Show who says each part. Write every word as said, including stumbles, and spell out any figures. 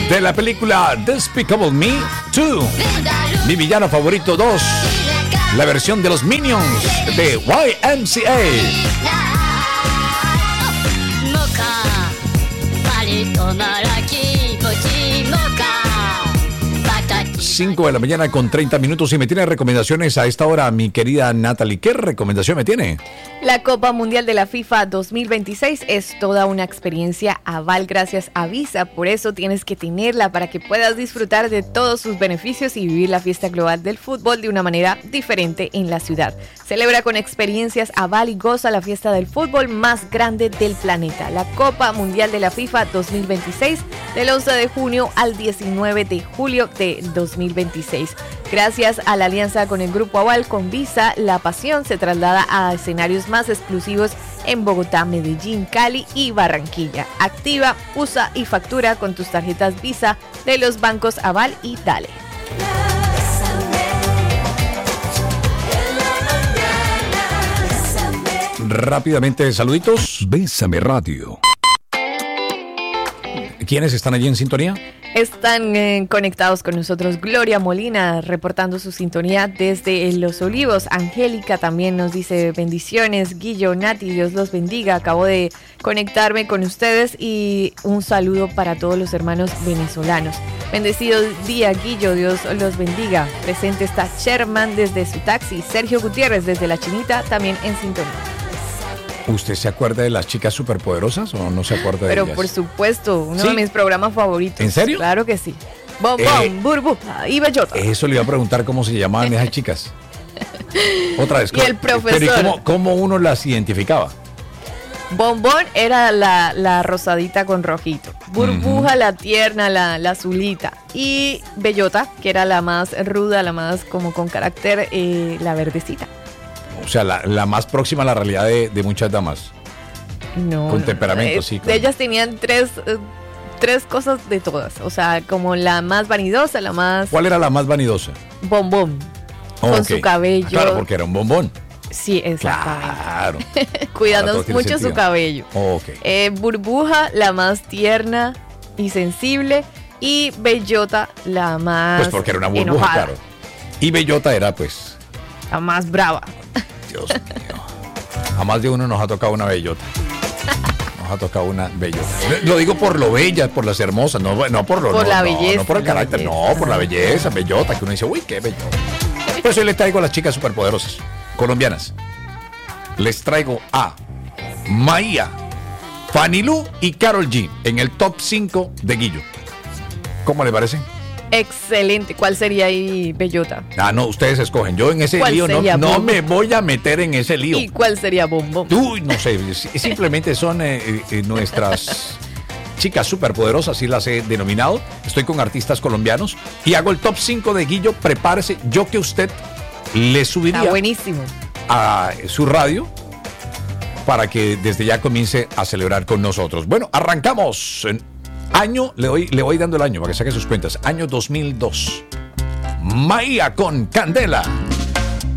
Speaker 1: de la película Despicable Me dos. Mi villano favorito dos. La versión de los Minions de Y M C A. cinco de la mañana con treinta minutos y me tiene recomendaciones a esta hora mi querida Natalie. ¿Qué recomendación me tiene?
Speaker 2: La Copa Mundial de la FIFA dos mil veintiséis es toda una experiencia Aval gracias a Visa, por eso tienes que tenerla para que puedas disfrutar de todos sus beneficios y vivir la fiesta global del fútbol de una manera diferente en la ciudad. Celebra con experiencias Aval y goza la fiesta del fútbol más grande del planeta. La Copa Mundial de la FIFA dos mil veintiséis del once de junio al diecinueve de julio de dos mil veintiséis. Gracias a la alianza con el Grupo Aval con Visa, la pasión se traslada a escenarios más exclusivos en Bogotá, Medellín, Cali y Barranquilla. Activa, usa y factura con tus tarjetas Visa de los bancos Aval y Dale.
Speaker 1: Rápidamente, saluditos. Bésame Radio. ¿Quiénes están allí en sintonía?
Speaker 2: Están eh, conectados con nosotros Gloria Molina, reportando su sintonía desde Los Olivos. Angélica también nos dice bendiciones. Guillo, Nati, Dios los bendiga. Acabo de conectarme con ustedes y un saludo para todos los hermanos venezolanos. Bendecido día, Guillo, Dios los bendiga. Presente está Sherman desde su taxi. Sergio Gutiérrez desde La Chinita, también en sintonía.
Speaker 1: ¿Usted se acuerda de las chicas superpoderosas o no se acuerda de
Speaker 2: Pero
Speaker 1: ellas?
Speaker 2: por supuesto, uno
Speaker 1: ¿Sí?
Speaker 2: de mis programas favoritos.
Speaker 1: ¿En serio?
Speaker 2: Claro que sí. Bombón,
Speaker 1: Eh,
Speaker 2: burbuja y bellota.
Speaker 1: Eso le iba a preguntar cómo se llamaban esas chicas. Otra vez.
Speaker 2: Y el profesor.
Speaker 1: Pero ¿y cómo, cómo uno las identificaba?
Speaker 2: Bombón era la, la rosadita con rojito. Burbuja, uh-huh. la tierna, la, la azulita. Y bellota, que era la más ruda, la más como con carácter, eh, la verdecita.
Speaker 1: O sea, la, la más próxima a la realidad de, de muchas damas.
Speaker 2: No.
Speaker 1: Con
Speaker 2: no,
Speaker 1: temperamento,
Speaker 2: no.
Speaker 1: sí. Con...
Speaker 2: Ellas tenían tres, eh, tres cosas de todas. O sea, como la más vanidosa, la más...
Speaker 1: ¿Cuál era la más vanidosa?
Speaker 2: Bombón.
Speaker 1: Oh,
Speaker 2: con
Speaker 1: okay.
Speaker 2: su cabello.
Speaker 1: Claro, porque era un bombón.
Speaker 2: Sí, exactamente.
Speaker 1: Claro.
Speaker 2: Cuidando mucho sentido. Su cabello.
Speaker 1: Oh, okay.
Speaker 2: eh, Burbuja, la más tierna y sensible. Y Bellota, la más
Speaker 1: Pues porque era una burbuja,
Speaker 2: enojada.
Speaker 1: claro. Y Bellota era, pues...
Speaker 2: la más brava.
Speaker 1: Dios mío. A más de uno nos ha tocado una bellota. Nos ha tocado una bellota. Lo digo por lo bella, por las hermosas, no, no por lo
Speaker 2: por
Speaker 1: no,
Speaker 2: la
Speaker 1: no,
Speaker 2: belleza.
Speaker 1: no por el carácter, no, por la belleza, bellota, que uno dice, uy, qué bellota. Pues hoy les traigo a las chicas superpoderosas colombianas. Les traigo a Maía, Fanny Lu y Karol G en el top cinco de Guillo. ¿Cómo le parece?
Speaker 2: Excelente. ¿Cuál sería ahí Bellota?
Speaker 1: Ah, no, ustedes escogen. Yo en ese lío no, no me voy a meter en ese lío.
Speaker 2: ¿Y cuál sería Bombón?
Speaker 1: Uy, no sé. Simplemente son eh, eh, nuestras chicas superpoderosas, así las he denominado. Estoy con artistas colombianos y hago el top cinco de Guillo. Prepárese. Yo que usted le subiría
Speaker 2: Está buenísimo.
Speaker 1: a su radio para que desde ya comience a celebrar con nosotros. Bueno, arrancamos. Año, le voy, le voy dando el año para que saque sus cuentas. Año dos mil dos. Maía con Candela.